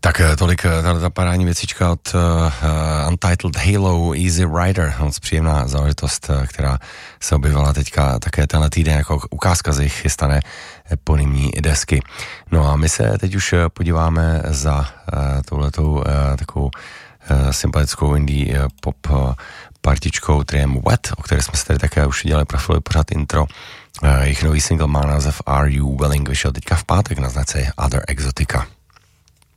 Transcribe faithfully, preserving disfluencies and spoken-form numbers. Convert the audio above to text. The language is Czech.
Tak tolik ta, ta parádní věcička od uh, Untitled Halo Easy Rider, moc příjemná záležitost, která se objevila teďka také tenhle týden jako ukázka z jejich chystané eponymní desky. No a my se teď už podíváme za uh, touhletou uh, takovou uh, sympatickou indie uh, pop uh, partičkou triem Wet, o které jsme se tady také už dělali profilový pořád intro. Uh, jejich nový single má název Are You Willing, vyšel teďka v pátek na značce Other Exotica.